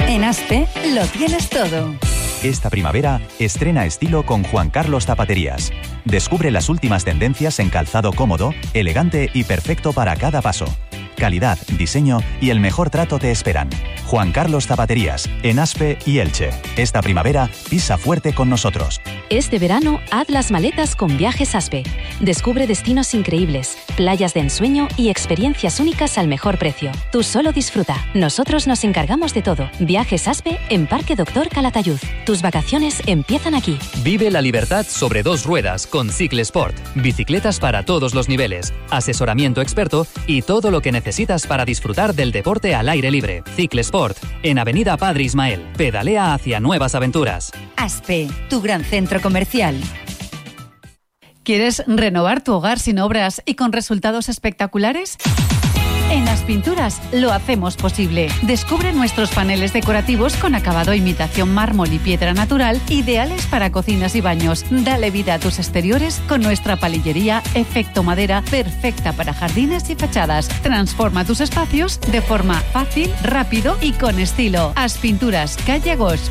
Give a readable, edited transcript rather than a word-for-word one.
En Aspe lo tienes todo. Esta primavera, estrena estilo con Juan Carlos Zapaterías. Descubre las últimas tendencias en calzado cómodo, elegante y perfecto para cada paso. Calidad, diseño y el mejor trato te esperan. Juan Carlos Zapaterías, en Aspe y Elche. Esta primavera, pisa fuerte con nosotros. Este verano, haz las maletas con Viajes Aspe. Descubre destinos increíbles, playas de ensueño y experiencias únicas al mejor precio. Tú solo disfruta. Nosotros nos encargamos de todo. Viajes Aspe en Parque Doctor Calatayud. Tus vacaciones empiezan aquí. Vive la libertad sobre 2 ruedas con Ciclesport. Bicicletas para todos los niveles, asesoramiento experto y todo lo que necesitas para disfrutar del deporte al aire libre. Ciclesport, en Avenida Padre Ismael. Pedalea hacia nuevas aventuras. Aspe, tu gran centro comercial. ¿Quieres renovar tu hogar sin obras y con resultados espectaculares? En Aspinturas lo hacemos posible. Descubre nuestros paneles decorativos con acabado imitación mármol y piedra natural, ideales para cocinas y baños. Dale vida a tus exteriores con nuestra palillería efecto madera, perfecta para jardines y fachadas. Transforma tus espacios de forma fácil, rápido y con estilo. Aspinturas, calle Agos,